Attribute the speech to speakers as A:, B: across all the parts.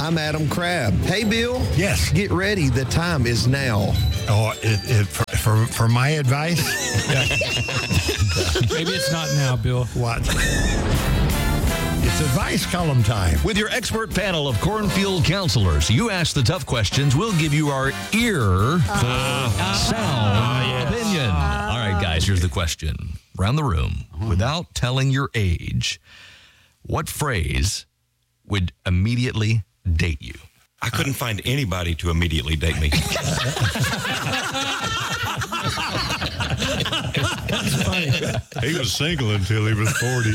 A: I'm Adam Crabb. Hey, Bill.
B: Yes.
A: Get ready. The time is now.
B: Oh, for my advice?
C: Maybe it's not now, Bill.
B: What? It's advice column time.
D: With your expert panel of cornfield counselors, you ask the tough questions. We'll give you our sound opinion. All right, guys, here's the question. Around the room, without telling your age, what phrase would immediately date you?
E: I couldn't find anybody to immediately date me.
F: He was single until he was 40.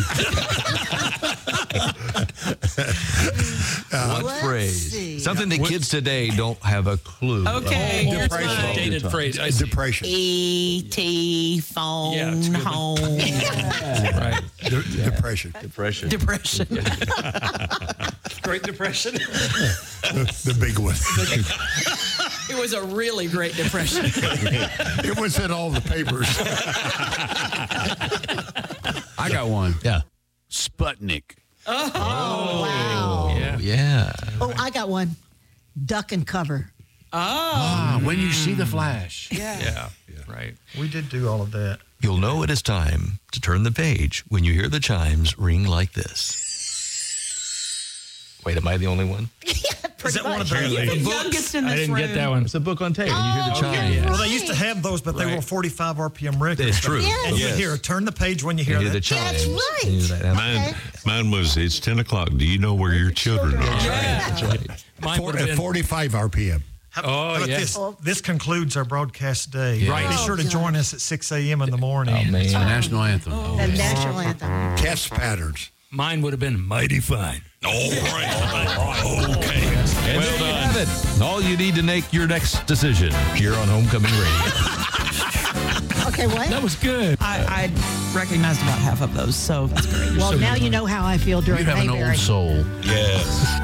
D: What phrase?
G: see.
D: Something that kids today don't have a clue.
G: Okay,
C: Oh,
G: here's
C: depression.
G: mine.
C: Dated phrase. I see.
B: Depression.
G: E.T. phone
C: Yeah, it's a good one.
G: home.
C: Right.
B: Depression.
G: Depression.
C: Great Depression.
B: The big one.
G: It was a really great depression.
B: It was in all the papers.
H: I got one.
D: Yeah.
H: Sputnik.
I: Oh, wow.
D: Yeah.
I: Oh, I got one. Duck and cover.
H: When you see the flash.
C: Yeah. Right.
J: We did do all of that.
D: You'll know it is time to turn the page when you hear the chimes ring like this. Wait, am I the only one?
J: Is that one of
G: You're the
J: the
G: youngest in this
C: I didn't
G: room.
C: get that one.
D: It's a book on tape. And you hear the
I: Oh,
D: chime.
I: yeah.
J: Well, they used to have those, but they were 45 RPM records.
D: It's true.
I: Yes.
J: And you hear, turn the page when you hear
D: You hear the
J: that.
D: chime.
I: That's right.
D: You hear that.
F: Mine, mine was, it's 10 o'clock. Do you know where your children are?
D: That's right.
C: Mine would have
B: At
C: been
B: 45 RPM.
J: How
C: Oh,
J: about
C: yeah.
J: this concludes our broadcast day.
C: Right.
J: Be sure to join us at 6 a.m. in the morning.
D: Oh, man.
H: The national anthem.
I: The national anthem.
B: Test patterns.
C: mine would have been mighty fine.
E: All right. Okay.
D: And there you have it. All you need to make your next decision here on Homecoming Radio.
I: Okay, what?
C: That was good.
G: I recognized about half of those, so that's great.
I: Well, now you know how I feel during
H: You have an
I: Mayberry.
H: old soul.
E: Yes.